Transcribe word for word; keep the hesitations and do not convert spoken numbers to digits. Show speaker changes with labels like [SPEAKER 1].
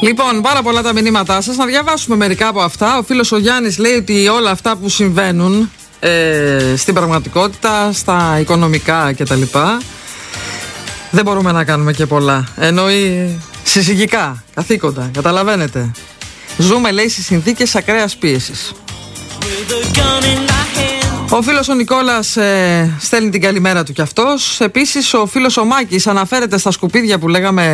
[SPEAKER 1] Λοιπόν, πάρα πολλά τα μηνύματά σας. Να διαβάσουμε μερικά από αυτά. Ο φίλος ο Γιάννης λέει ότι όλα αυτά που συμβαίνουν ε, στην πραγματικότητα, στα οικονομικά κτλ, δεν μπορούμε να κάνουμε και πολλά. Εννοεί συζυγικά, καθήκοντα, καταλαβαίνετε. Ζούμε, λέει, στις συνθήκες ακραίας πίεσης. Ο φίλος ο Νικόλας ε, στέλνει την καλημέρα του κι αυτός. Επίσης ο φίλος ο Μάκης αναφέρεται στα σκουπίδια που λέγαμε